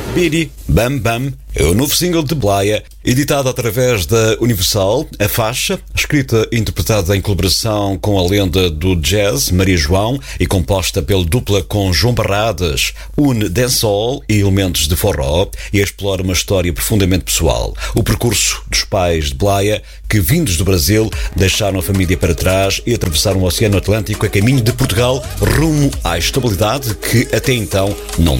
Bidi Bam Bam é o novo single de Blaya, editado através da Universal. A faixa, escrita e interpretada em colaboração com a lenda do jazz, Maria João, e composta pela dupla com João Barradas, une dancehall e elementos de forró e explora uma história profundamente pessoal. O percurso dos pais de Blaya, que, vindos do Brasil, deixaram a família para trás e atravessaram o Oceano Atlântico a caminho de Portugal, rumo à estabilidade que até então não